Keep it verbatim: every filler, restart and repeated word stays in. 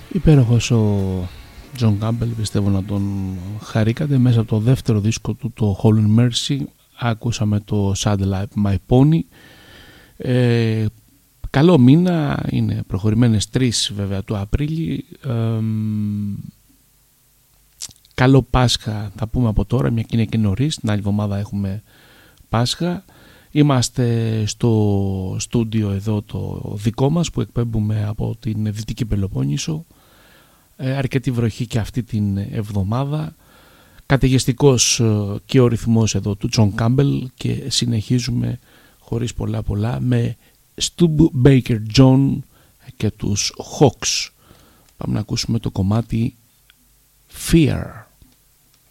Υπέροχος ο John Campbell, πιστεύω να τον χαρήκατε. Μέσα από το δεύτερο δίσκο του, το Hall and Mercy, άκουσαμε το Sad Life My Pony. ε, Καλό μήνα, είναι προχωρημένες τρεις βέβαια του Απρίλη. ε, Καλό Πάσχα θα πούμε από τώρα, μια και είναι και νωρίς, την άλλη εβδομάδα έχουμε Πάσχα. Είμαστε στο στούντιο εδώ το δικό μας που εκπέμπουμε από την Δυτική Πελοπόννησο. ε, Αρκετή βροχή και αυτή την εβδομάδα. Καταιγιστικός και ο ρυθμός εδώ του John Campbell και συνεχίζουμε χωρίς πολλά πολλά με Stu Baker John και τους Hawks. Πάμε να ακούσουμε το κομμάτι Fear.